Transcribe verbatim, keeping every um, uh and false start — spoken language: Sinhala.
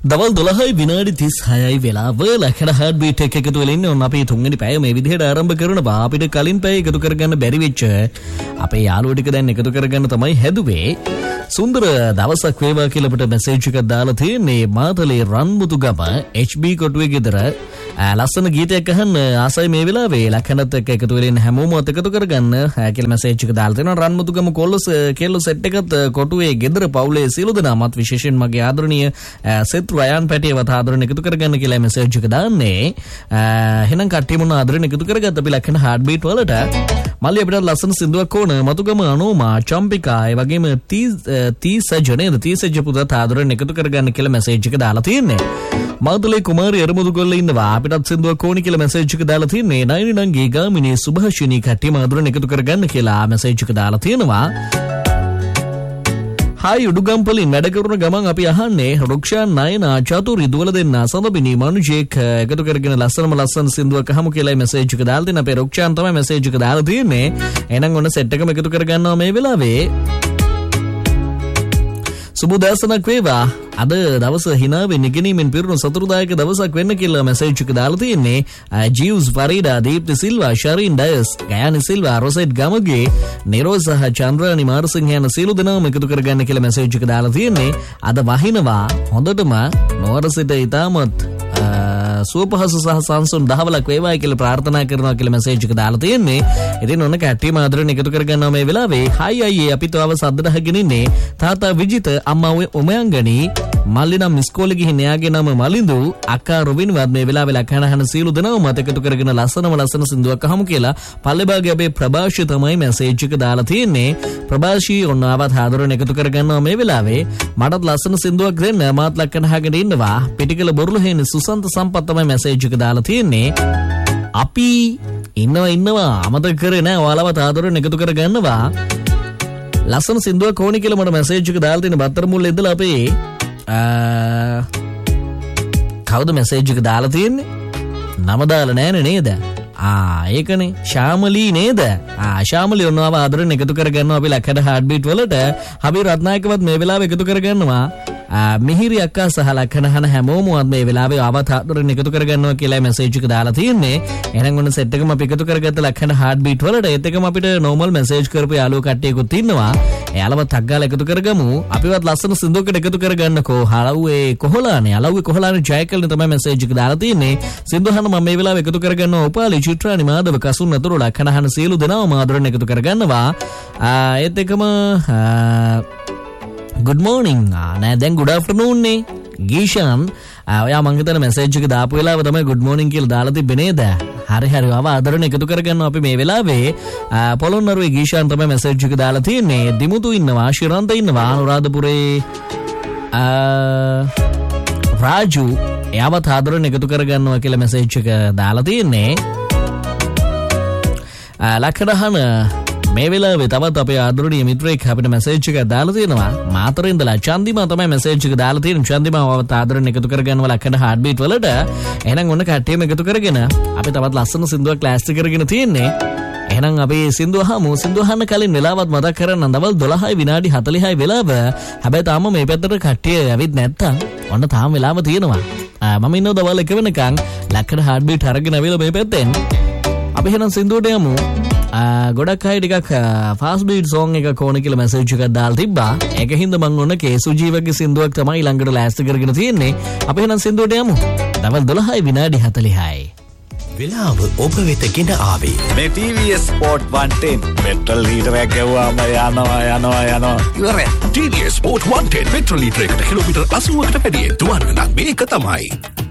දවල් දොළහයි විනාඩි තිස් හයයි වෙලාව ලැකඩ හાર્ට් බීට් එක එකතු වෙලා ඉන්නේ. ඔන්න අපි තුන්වෙනි පැය මේ විදිහට ආරම්භ කරනවා. අපිට කලින් පැය එකතු කරගන්න බැරි වෙච්ච අපේ යාළුවෝ ටික දැන් එකතු කරගන්න තමයි හැදුවේ. සුන්දර දවසක් වේවා කියලා අපිට මැසේජ් එකක් දාලා තියෙන්නේ. මාතලේ රන්මුතුගම එච් බී කොටුවේ ගෙදර ලස්සන ගීතයක් අහන්න ආසයි මේ වෙලාවේ. ලැකඩත් එක්ක එකතු වෙලා හැමෝම එකතු කරගන්න කියලා මැසේජ් එක දාලා තියෙනවා. රන්මුතුගම කොල්ලස් කෙල්ල සෙට් එකත් කොටුවේ ගෙදර පවුලේ සියලු දෙනාමත් විශේෂයෙන් මගේ ආදරණීය සෙත් රයන් පැටියවත් ආදරණ එකතු කරගන්න කියලා මැසේජ් එක දාන්නේ. එහෙනම් කට්ටිය මොන ආදරණ එකතු කරගත්ත අපි ලැකන හાર્ට් බීට් වලට මල්ලි අපිට ලස්සන සින්දුවක් ඕන. මතුගම අනෝමා චම්පිකා ඒ වගේම තී සජනේ තී සජ පුතත් ආදරණ එකතු කරගන්න කියලා මැසේජ් එක දාලා තියෙන්නේ. මාතලේ කුමාරි අරමුදු ගොල්ල ඉන්නවා. අපිටත් සින්දුවක් ඕනි කියලා මැසේජ් එක දාලා තියෙන්නේ. නයිනි නංගී ගාමිණී සුභාෂිනී කට්ටිය ආදරණ එකතු කරගන්න කියලා මැසේජ් එක දාලා තියෙනවා. හායි උඩුගම්පලින් වැඩ කරන ගමන් අපි අහන්නේ රුක්ෂාන් නයනා චතුරි දුවල දෙන්න සඳබිනි මනුජේක් එකතු කරගෙන ලස්සනම ලස්සන සින්දුවක් අහමු කියලා මැසේජ් එක දාලා දෙන අපේ රුක්ෂාන් තමයි මැසේජ් එක දාලා තියෙන්නේ. එහෙනම් ඔන්න සෙට් එකම එකතු කරගන්නවා මේ වෙලාවේ. සුබ දවසක් වේවා. අද දවස හිනාවෙන් නිගණීමෙන් පිරුණු සතුරුදායක දවසක් වෙන්න කියලා මැසේජ් එක දාලා තියෙන්නේ. ජීව්ස් ෆරීඩා දීප්ති සිල්වා ශරීන් ඩයස් ගයානි සිල්වා රොසෙට් ගමගේ නිරෝධ සහ චන්ද්‍රානි මාරසිංහ යන සියලු දෙනාම එකතු කරගන්න කියලා මැසේජ් එක දාලා තියෙන්නේ. අද වහිනවා හොඳටම නොවරසිට ඉතාමත් සුවපහසු සහ සංසුන් දහවලක් වේවායි කියලා ප්‍රාර්ථනා කරනවා කියලා මැසේජ් එක දාලා තියෙන්නේ. ඉතින් ඔන්න කැට්ටියම ආදරෙන් එකතු කරගන්නවා මේ වෙලාවේ. හයි අයියේ අපි තව සද්ද අහගෙන ඉන්නේ. තාත්තා විජිත අම්මා උමයන්ගනි මල්ලි නම් ඉස්කෝලේ ගිහින් එයාගේ නම මලින්දු අක්කා රොබින්වත් මේ වෙලාවේ ලකහනහන සීලු දෙනාම මත එකතු කරගෙන ලස්සනම ලස්සන සින්දුවක් අහමු කියලා පල්ලෙබාගේ අපේ ප්‍රභාෂි තමයි මැසේජ් එක දාලා තියෙන්නේ. ප්‍රභාෂි ඔන්න ආවත් ආදරෙන් එකතු කරගන්නවා මේ වෙලාවේ. මටත් ලස්සන සින්දුවක් දෙන්න මාත් ලකහනහගෙන ඉන්නවා. පිටිකල බොරුළු හේනේ සුසන්ත සම්පත් තමයි මැසේජ් එක දාලා තියෙන්නේ. අපි ඉන්නවා ඉන්නවා අමතක කරේ නෑ. ඔයාලවත් ආදරෙන් එකතු කරගන්නවා. ලස්සන සින්දුවක් ඕනි කියලා මට මැසේජ් එක දාලා තියෙන බත්තර මුල්ලේ ඉඳලා අපේ කවුද මැසේජ් එක දාලා තියෙන්නේ? නම දාලා නෑනේ නේද? ආ ඒකනේ ශාමලී නේද? ආ ශාමලී ඔන්නව ආදරෙන් එකතු කරගන්නවා අපි ලැකඩ හાર્ට් බීට් වලට. අපි රත්නායකවත් මේ වෙලාවේ එකතු කරගන්නවා. මිහිරි අක්කා සහ ලක්ෂණහන හැමෝම මේ වෙලාවේ ආවත් ආදරෙන් එකතු කරගන්නවා කියලා මැසේජ් එක දාලා තියෙන්නේ. එහෙනම් ඔන්න සෙට් එකම අපි එකතු කරගත්ත ලක්ෂණ හાર્ට් බීට් වලට ඒත් එකම අපිට නෝමල් මැසේජ් කරපු යාළුවෝ කට්ටියකුත් ඉන්නවා. එයාලවත් අග්ගාලා එකතු කරගමු. අපිවත් ලස්සන සින්දුවකට එකතු කරගන්නකෝ. හලව්වේ කොහොලානේ අලව්වේ කොහොලානේ ජයකල්නේ තමයි මැසේජ් එක දාලා තියෙන්නේ. සින්දුහන මම මේ වෙලාවේ එකතු කරගන්නවා. උපාලි චිත්‍රානි මාදව කසුන් අතුරු ලක්ෂණහන සියලු දෙනාම ආදරෙන් එකතු කරගන්නවා. ඒත් එකම good morning නෑ දැන් good afternoon නේ ගීෂාන්. ඔයා මං හිතන මැසේජ් එක දාපු වෙලාව තමයි good morning කියලා දාලා තිබ්බේ නේද? හරි හරි ආව ආදරණ එකතු කරගන්නවා අපි මේ වෙලාවේ. පොළොන්නරුවේ ගීෂාන් තමයි මැසේජ් එක දාලා තියෙන්නේ. දිමුතු ඉන්නවා ශිරන්ත ඉන්නවා අනුරාධපුරේ රාජු එයාවත් ආදරණ එකතු කරගන්නවා කියලා මැසේජ් එක දාලා තියෙන්නේ. ලක්ෂණහන මේ වෙලාවේ තවත් අපේ ආදරණීය මිත්‍රයෙක් අපිට මැසේජ් එකක් දාලා තියෙනවා. මාතරේ ඉඳලා චන්දිමා තමයි මැසේජ් එක දාලා තියෙන්නේ. චන්දිමාවවත් ආදරණ එකතු කරගන්නවා ලක්ෂණ හાર્ට් බීට් වලට. එහෙනම් ඔන්න කට්ටියම එකතු කරගෙන අපි තවත් ලස්සන සින්දුවක් ක්ලාස් කරගෙන තියෙන්නේ. එහෙනම් අපි සින්දුව අහමු. සින්දුව අහන්න කලින් වෙලාවත් මතක් කරගන්න. දවල් දොළහයි විනාඩි හතළිහයි වෙලාව. හැබැයි තාම මේ පැත්තට කට්ටිය ඇවිත් නැත්තම් ඔන්න තාම වෙලාව තියෙනවා. මම ඉන්නව දවල් එක වෙනකන් ලක්ෂණ හાર્ට් බීට් අරගෙන ආවිලා මේ පැත්තෙන්. අපි එහෙනම් සින්දුවට යමු. ගොඩක් අය ටිකක් ෆාස්ට් බීට් සෝං එකක් ඕන කියලා මැසේජ් එකක් දාලා තිබ්බා. ඒක හින්දා මම ඔන්න කේසුජීවගේ සින්දුවක් තමයි ළඟට ලෑස්ති කරගෙන තියෙන්නේ. අපි එහෙනම් සින්දුවට යමු. දවල් දොළහයි විනාඩි හතළිහයි. වෙලාව ඔබ වෙත ගෙන ආවේ මේ ටී වී S Sport one ten petrol ලීටරයක් ගෙවුවාම යනවා යනවා යනවා ඉවරයි. ටී වී S Sport one ten petrol ලීටරයකට kilometre අසූවකට වැඩියෙන් දුවන්න නම් මේක තමයි.